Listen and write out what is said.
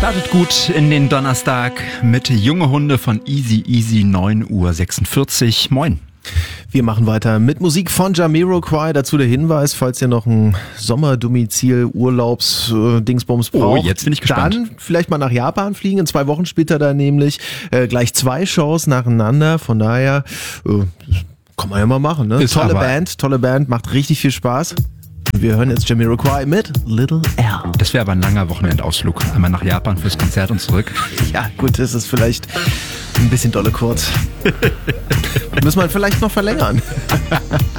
Startet gut in den Donnerstag mit Junge Hunde von Easy Easy 9:46 Uhr. Moin. Wir machen weiter mit Musik von Jamiroquai. Dazu der Hinweis, falls ihr noch ein Sommerdomizil, Urlaubs-Dingsbums braucht. Oh, jetzt bin ich gespannt. Dann vielleicht mal nach Japan fliegen. In 2 Wochen spielt er da nämlich gleich 2 Shows nacheinander. Von daher kann man ja mal machen. Ne? Tolle Band, macht richtig viel Spaß. Wir hören jetzt Jamiroquai mit Little L. Das wäre aber ein langer Wochenendausflug. Einmal nach Japan fürs Konzert und zurück. Ja, gut, das ist vielleicht ein bisschen dolle kurz. Müssen wir vielleicht noch verlängern.